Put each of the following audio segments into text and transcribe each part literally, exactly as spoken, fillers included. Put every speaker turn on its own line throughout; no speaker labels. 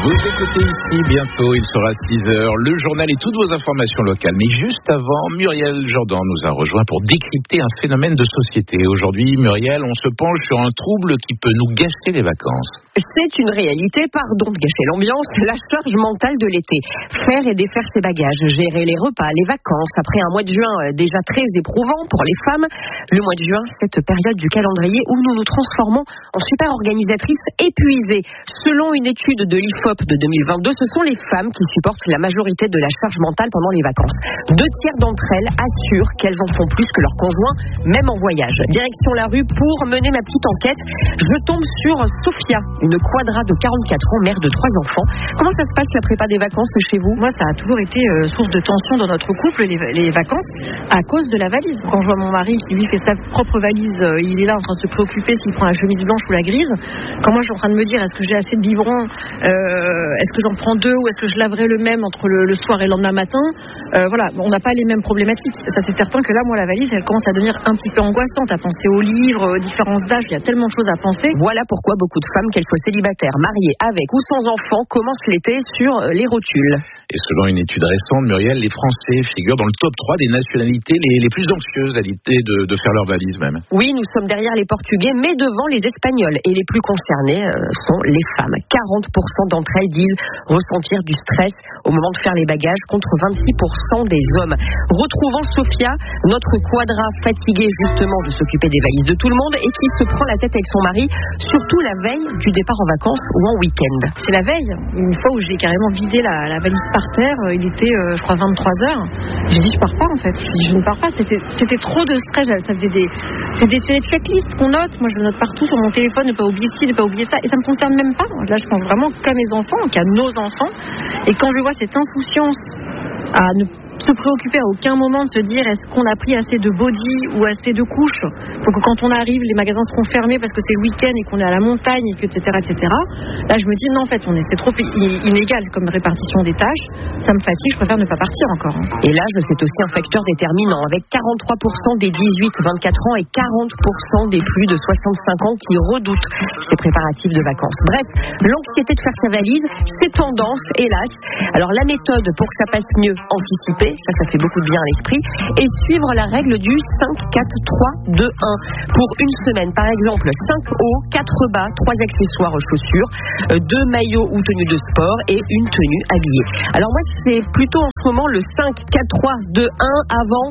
Vous écoutez ici, bientôt il sera six heures, le journal et toutes vos informations locales. Mais juste avant, Muriel Jourdan nous a rejoint pour décrypter un phénomène de société. Aujourd'hui, Muriel, on se penche sur un trouble qui peut nous gâcher les vacances.
C'est une réalité, pardon de gâcher l'ambiance, la charge mentale de l'été. Faire et défaire ses bagages, gérer les repas, les vacances. Après un mois de juin déjà très éprouvant pour les femmes, le mois de juin, cette période du calendrier où nous nous transformons en super organisatrices épuisées. Selon une étude de l'I F O P de deux mille vingt-deux, ce sont les femmes qui supportent la majorité de la charge mentale pendant les vacances. Deux tiers d'entre elles assurent qu'elles en font plus que leurs conjoints, même en voyage. Direction la rue pour mener ma petite enquête. Je tombe sur Sophia, une quadra de quarante-quatre ans, mère de trois enfants. Comment ça se passe la prépa des vacances chez vous?
Moi, ça a toujours été euh, source de tension dans notre couple, les, les vacances, à cause de la valise. Quand je vois mon mari qui lui fait sa propre valise, euh, il est là en train de se préoccuper s'il prend la chemise blanche ou la grise. Quand moi, je suis en train de me dire, est-ce que j'ai assez de biberons, euh, est-ce que j'en prends deux ou est-ce que je laverai le même entre le, le soir et le lendemain matin, euh, voilà, on n'a pas les mêmes problématiques. Ça, c'est certain que là, moi, la valise, elle commence à devenir un petit peu angoissante, à penser aux livres, aux différences d'âge, il y a tellement de choses à penser.
Voilà pourquoi beaucoup de femmes, qu'elles soient célibataires, mariées, avec ou sans enfants, commencent l'été sur les rotules.
Et selon une étude récente, Muriel, les Français figurent dans le top trois des nationalités les, les plus anxieuses à l'idée de, de faire leur valise même.
Oui, nous sommes derrière les Portugais, mais devant les Espagnols. Et les plus concernés euh, sont les femmes. quarante pour cent d'entre elles disent ressentir du stress au moment de faire les bagages, contre vingt-six pour cent des hommes. Retrouvons Sophia, notre quadra fatiguée justement de s'occuper des valises de tout le monde et qui se prend la tête avec son mari, surtout la veille du départ en vacances ou en week-end.
C'est la veille, une fois où j'ai carrément vidé la, la valise par terre, il était euh, je crois vingt-trois heures. J'ai dit je pars pas en fait, je, dis, je ne pars pas, c'était, c'était trop de stress, ça faisait des, c'est des séries de checklists qu'on note, moi je note partout sur mon téléphone, ne pas oublier ci, ne pas oublier ça, et ça me concerne même pas. Là je pense vraiment qu'à mes enfants, qu'à nos enfants, et quand je vois cette insouciance à ne se préoccuper à aucun moment de se dire est-ce qu'on a pris assez de body ou assez de couches pour que quand on arrive les magasins seront fermés parce que c'est le week-end et qu'on est à la montagne et que etc etc. Là je me dis non en fait on est, c'est trop inégal comme répartition des tâches, ça me fatigue, je préfère ne pas partir encore.
Et l'âge c'est aussi un facteur déterminant avec quarante-trois pour cent des dix-huit à vingt-quatre ans et quarante pour cent des plus de soixante-cinq ans qui redoutent ces préparatifs de vacances. Bref, l'anxiété de faire sa valise, c'est tendance hélas. Alors la méthode pour que ça passe mieux, anticiper, ça, ça fait beaucoup de bien à l'esprit, et suivre la règle du cinq, quatre, trois, deux, un. Pour une semaine, par exemple, cinq hauts, quatre bas, trois accessoires aux chaussures, deux maillots ou tenues de sport et une tenue habillée. Alors moi, c'est plutôt en ce moment le cinq, quatre, trois, deux, un avant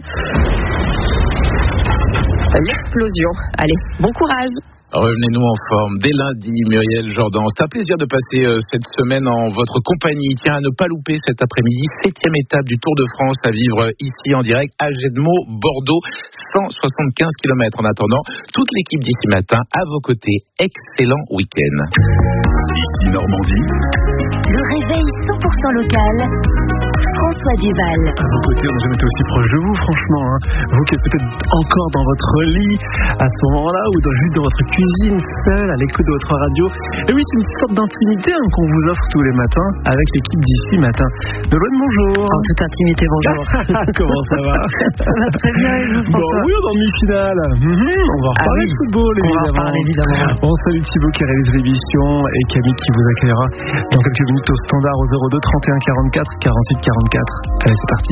l'explosion. Allez, bon courage!
Revenez-nous en forme dès lundi, Muriel Jourdan. C'est un plaisir de passer euh, cette semaine en votre compagnie. Tiens, à ne pas louper cet après-midi, septième étape du Tour de France à vivre ici en direct à Gedmo, Bordeaux, cent soixante-quinze kilomètres. En attendant, toute l'équipe d'ici matin à vos côtés. Excellent week-end.
Ici Normandie.
Le réveil cent pour cent local. François Duval.
À vos côtés, on n'a jamais été aussi proche de vous, franchement. Hein. Vous qui êtes peut-être encore dans votre lit à ce moment-là, ou dans, juste dans votre cuisine, seul, à l'écoute de votre radio. Et oui, c'est une sorte d'intimité hein, qu'on vous offre tous les matins avec l'équipe d'ici matin. Nolwenn, bonjour.
En toute intimité, bonjour.
Comment ça va?
Ça va très bien, et vous, François?
Bon, oui, on est en demi-finale. Mmh, on va reparler ah oui. de football,
on
évidemment.
On va reparler, évidemment.
On salue Thibaut qui réalise l'émission et Camille qui vous accueillera dans quelques minutes au standard au zéro deux trente et un quarante-quatre quarante-huit quarante-quatre. Allez, c'est parti.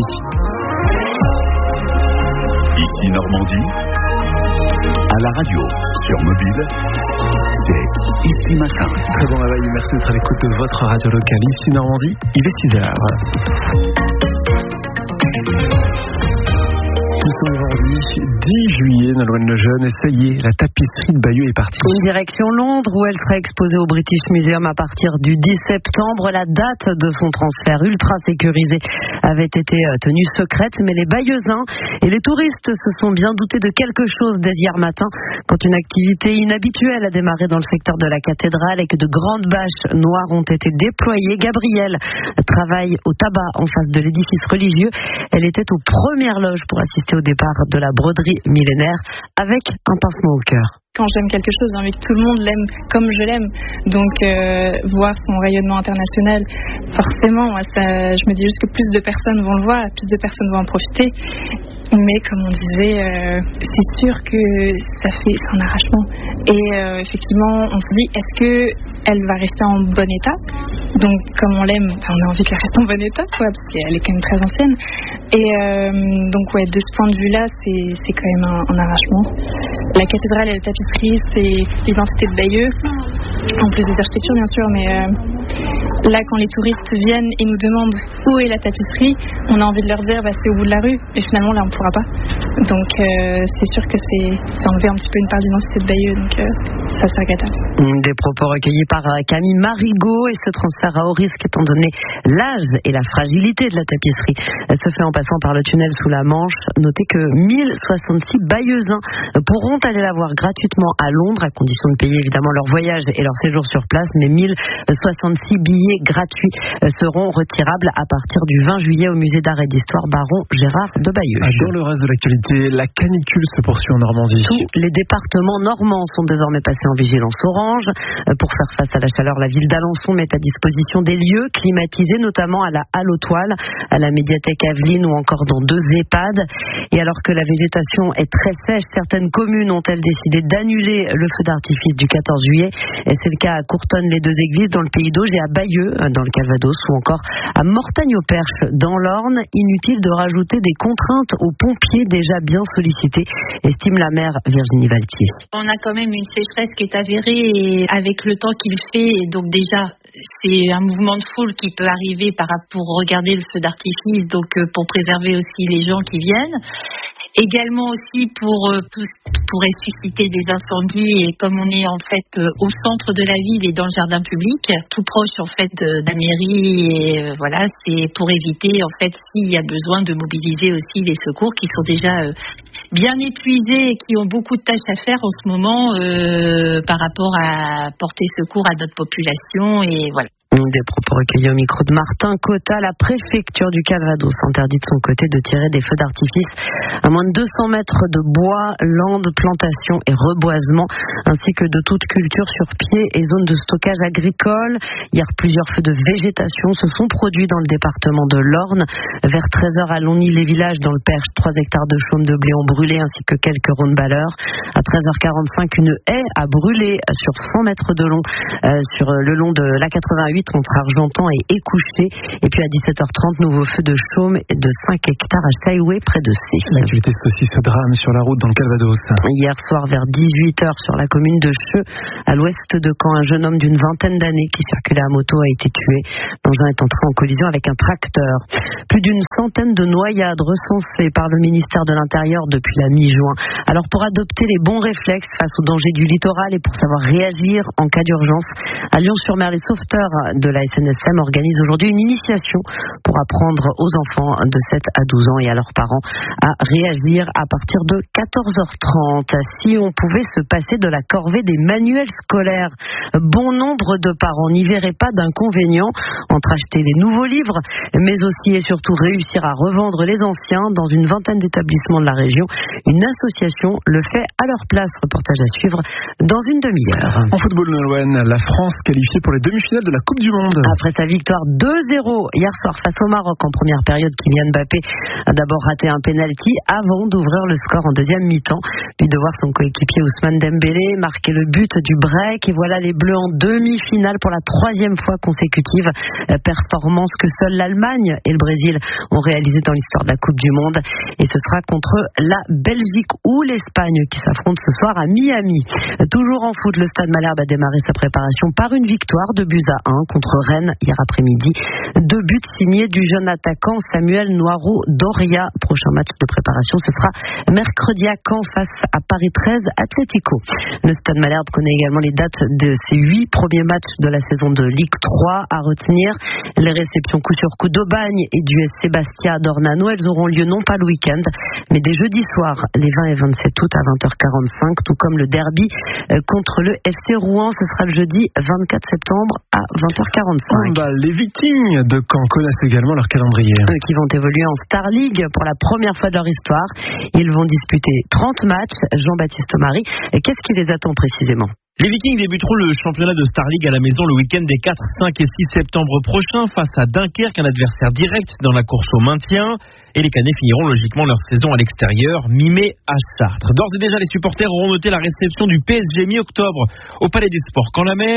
Ici Normandie, à la radio, sur mobile, c'est Ici Matin.
Très bon réveil, merci d'être à l'écoute de votre radio locale. Ici Normandie, il est six heures. Nous sommes aujourd'hui dix juillet, Nolwenn Lejeune, et ça y est, la tapisserie de Bayeux est partie.
Une direction Londres où elle sera exposée au British Museum à partir du dix septembre. La date de son transfert ultra sécurisé avait été tenue secrète, mais les Bayeuxins et les touristes se sont bien doutés de quelque chose dès hier matin quand une activité inhabituelle a démarré dans le secteur de la cathédrale et que de grandes bâches noires ont été déployées. Gabrielle travaille au tabac en face de l'édifice religieux. Elle était aux premières loges pour assister au départ de la broderie millénaire avec un pincement au cœur.
Quand j'aime quelque chose, j'ai envie que tout le monde l'aime comme je l'aime. Donc, euh, voir son rayonnement international, forcément, moi, ça, je me dis juste que plus de personnes vont le voir, plus de personnes vont en profiter. Mais comme on disait, euh, c'est sûr que ça fait c'est un arrachement. Et euh, effectivement, on se dit, est-ce qu'elle va rester en bon état ? Donc comme on l'aime, on a envie qu'elle reste en bon état, quoi, parce qu'elle est quand même très ancienne. Et euh, donc ouais, de ce point de vue-là, c'est, c'est quand même un, un arrachement. La cathédrale et la tapisserie, c'est l'identité de Bayeux, en plus des architectures bien sûr, mais euh, là quand les touristes viennent et nous demandent où est la tapisserie, on a envie de leur dire bah, c'est au bout de la rue, mais finalement là on ne pourra pas. Donc euh, c'est sûr que c'est, c'est enlever un petit peu une part d'identité de Bayeux, donc euh, ça c'est regrettable.
Des propos recueillis par Camille Marigot, et ce transfert à haut risque étant donné l'âge et la fragilité de la tapisserie se fait en passant par le tunnel sous la Manche. Notez que mille soixante-six Bayeuxins pourront aller la voir gratuitement à Londres, à condition de payer évidemment leur voyage et leur séjour sur place, mais mille soixante-six billets gratuits seront retirables à partir du vingt juillet au musée d'art et d'histoire Baron Gérard de Bayeux.
Dans le reste de l'actualité, la canicule se poursuit en Normandie.
Tous les départements normands sont désormais passés en vigilance orange. Pour faire face à la chaleur, la ville d'Alençon met à disposition des lieux climatisés, notamment à la Halle aux Toiles, à la médiathèque Aveline ou encore dans deux EHPAD. Et alors que la végétation est très sèche, certaines communes ont-elles décidé d'annuler le feu d'artifice du quatorze juillet. Et c'est le cas à Courtonne-les-Deux-Églises dans le Pays d'Auge et à Bayeux dans le Calvados ou encore à Mortagne-au-Perche dans l'Orne. Inutile de rajouter des contraintes aux pompiers déjà bien sollicités, estime la maire Virginie Valtier.
On a quand même une sécheresse qui est avérée et avec le temps qu'il fait, donc déjà c'est un mouvement de foule qui peut arriver par, pour regarder le feu d'artifice, donc pour préserver aussi les gens qui viennent. Également aussi pour euh, tout ce qui pourrait susciter des incendies, et comme on est en fait euh, au centre de la ville et dans le jardin public, tout proche en fait de, de la mairie, et euh, voilà, c'est pour éviter en fait s'il y a besoin de mobiliser aussi les secours qui sont déjà euh, bien épuisés et qui ont beaucoup de tâches à faire en ce moment euh, par rapport à porter secours à notre population, et voilà.
Des propos recueillis au micro de Martin Cotta. La préfecture du Calvados interdit de son côté de tirer des feux d'artifice à moins de deux cents mètres de bois, landes, plantations et reboisements, ainsi que de toute culture sur pied et zones de stockage agricole. Hier, plusieurs feux de végétation se sont produits dans le département de l'Orne. Vers treize heures à Longny-les-Villages, dans le Perche, trois hectares de chaume de blé ont brûlé, ainsi que quelques rondes balleurs. À treize heures quarante-cinq, une haie a brûlé sur cent mètres de long, euh, sur le long de l'A quatre-vingt-huit entre Argentan et Écouché. Et puis à dix-sept heures trente, nouveau feu de chaume de cinq hectares à Chaïoué, près de C.
L'actualité, c'est aussi ce drame sur la route dans le Calvados.
Hier soir, vers dix-huit heures, sur la commune de Cheux, à l'ouest de Caen, un jeune homme d'une vingtaine d'années qui circulait à moto a été tué. L'engin est entré en collision avec un tracteur. Plus d'une centaine de noyades recensées par le ministère de l'Intérieur depuis la mi-juin. Alors pour adopter les bons réflexes face aux dangers du littoral et pour savoir réagir en cas d'urgence, à Lyon-sur-Mer, les sauveteurs de la S N S M organisent aujourd'hui une initiation pour apprendre aux enfants de sept à douze ans et à leurs parents à réagir à partir de quatorze heures trente. Si on pouvait se passer de la corvée des manuels scolaires, bon nombre de parents n'y verraient pas d'inconvénient entre acheter les nouveaux livres, mais aussi et surtout réussir à revendre les anciens. Dans une vingtaine d'établissements de la région, une association le fait à leur place. Reportage à suivre dans une demi-heure.
En football, Nolwenn, la France qualifiée pour les demi-finales de la Coupe du Monde.
Après sa victoire deux zéro hier soir face au Maroc en première période, Kylian Mbappé a d'abord raté un penalty avant d'ouvrir le score en deuxième mi-temps, puis de voir son coéquipier Ousmane Dembélé marquer le but du break. Et voilà les Bleus en demi-finale pour la troisième fois consécutive, performance que seuls l'Allemagne et le Brésil ont réalisé dans l'histoire de la Coupe du Monde. Et ce sera contre la Belgique ou l'Espagne qui s'affrontent ce soir à Miami. Toujours en foot, le Stade Malherbe a démarré sa préparation par une victoire de buts à un contre Rennes hier après-midi. Deux buts signés du jeune attaquant Samuel Noirou-Doria. Prochain match de préparation, ce sera mercredi à Caen face à Paris treize Atlético. Le Stade Malherbe connaît également les dates de ses huit premiers matchs de la saison de Ligue trois à retenir. Les réceptions coup sur coup d'Aubagne et du S C Bastia d'Ornano, elles auront lieu non pas le week-end, mais dès jeudi soir, les vingt et vingt-sept août à vingt heures quarante-cinq, tout comme le derby contre le F C Rouen. Ce sera le jeudi vingt-quatre septembre à vingt heures quarante-cinq.
Bah, les Vikings de Caen connaissent également leur calendrier.
Eux qui vont évoluer en Star League pour la première fois de leur histoire. Ils vont disputer trente matchs. Jean-Baptiste Marie, qu'est-ce qui les attend précisément ?
Les Vikings débuteront le championnat de Star League à la maison le week-end des quatre, cinq et six septembre prochains face à Dunkerque, un adversaire direct dans la course au maintien. Et les Canets finiront logiquement leur saison à l'extérieur, mi-mai à Chartres. D'ores et déjà, les supporters auront noté la réception du P S G mi-octobre au Palais des Sports Camp-la-Mer.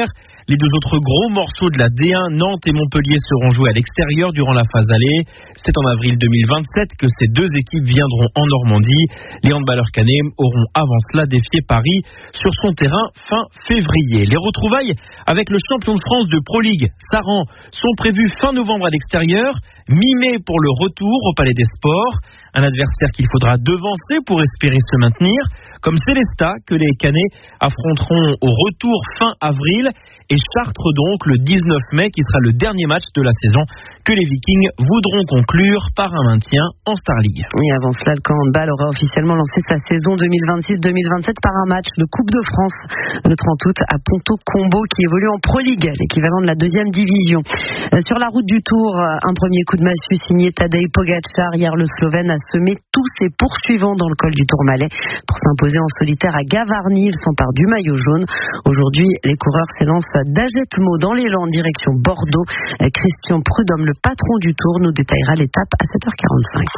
Les deux autres gros morceaux de la D un, Nantes et Montpellier, seront joués à l'extérieur durant la phase aller. C'est en avril deux mille vingt-sept que ces deux équipes viendront en Normandie. Les handballeurs canets auront avant cela défié Paris sur son terrain fin février. Les retrouvailles avec le champion de France de Pro League, Saran, sont prévues fin novembre à l'extérieur, mi-mai pour le retour au Palais des Sports. Un adversaire qu'il faudra devancer pour espérer se maintenir, comme Célestat que les Canets affronteront au retour fin avril, et Chartres donc le dix-neuf mai qui sera le dernier match de la saison que les Vikings voudront conclure par un maintien en Star League.
Oui, avant cela, le camp handball aura officiellement lancé sa saison deux mille vingt-six deux mille vingt-sept par un match de Coupe de France le trente août à Ponto-Combo qui évolue en Pro League, l'équivalent de la deuxième division. Euh, sur la route du Tour, un premier coup de massue signé Tadej Pogačar. Hier, le Slovène a semé tous ses poursuivants dans le col du Tourmalet pour s'imposer en solitaire à Gavarnie. Il s'empare du maillot jaune. Aujourd'hui, les coureurs s'élancent d'Agetmo dans l'élan en direction Bordeaux. Euh, Christian Prudhomme, le patron du Tour, nous détaillera l'étape à sept heures quarante-cinq.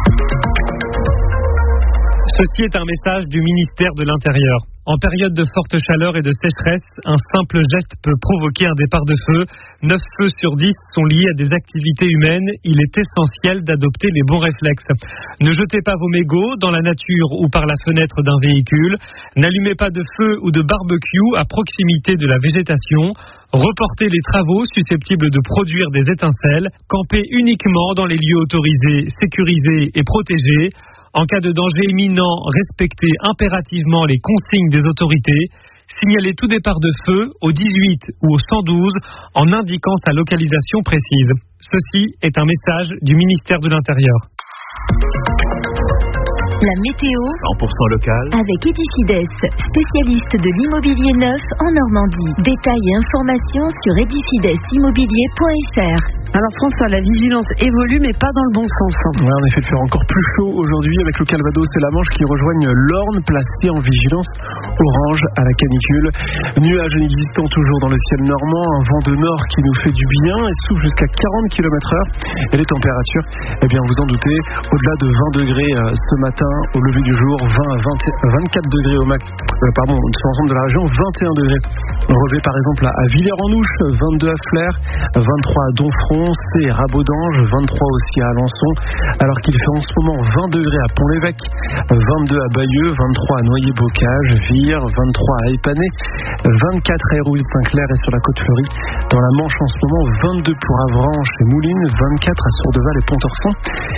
Ceci est un message du ministère de l'Intérieur. En période de forte chaleur et de sécheresse, un simple geste peut provoquer un départ de feu. neuf feux sur dix sont liés à des activités humaines. Il est essentiel d'adopter les bons réflexes. Ne jetez pas vos mégots dans la nature ou par la fenêtre d'un véhicule. N'allumez pas de feu ou de barbecue à proximité de la végétation. Reportez les travaux susceptibles de produire des étincelles. Campez uniquement dans les lieux autorisés, sécurisés et protégés. En cas de danger imminent, respectez impérativement les consignes des autorités. Signalez tout départ de feu au dix-huit ou au cent douze en indiquant sa localisation précise. Ceci est un message du ministère de l'Intérieur.
La météo
cent pour cent local
avec Edifides, spécialiste de l'immobilier neuf en Normandie. Détails et informations sur edifides immobilier point f r.
Alors François, la vigilance évolue mais pas dans le bon sens.
Ouais, en effet, il fait encore plus chaud aujourd'hui avec le Calvados et la Manche qui rejoignent l'Orne, placés en vigilance orange à la canicule. Nuages inexistants toujours dans le ciel normand, un vent de nord qui nous fait du bien et souffle jusqu'à quarante kilomètres heure. Et les températures, eh bien vous en doutez, au-delà de vingt degrés euh, ce matin au lever du jour, vingt à vingt, vingt-quatre degrés au max, euh, pardon, sur l'ensemble de la région, vingt et un degrés. Relevé par exemple à Villers-en-Ouche, vingt-deux à Flers, vingt-trois à Donfront, et Rabaud-d'Ange, vingt-trois aussi à Alençon, alors qu'il fait en ce moment vingt degrés à Pont-l'Évêque, vingt-deux à Bayeux, vingt-trois à Noyer-Bocage, Vire, vingt-trois à Épané, vingt-quatre à Hérouville-Saint-Clair et sur la Côte-Fleurie. Dans la Manche en ce moment, vingt-deux pour Avranches et Moulines, vingt-quatre à Sourdeval et Pontorson.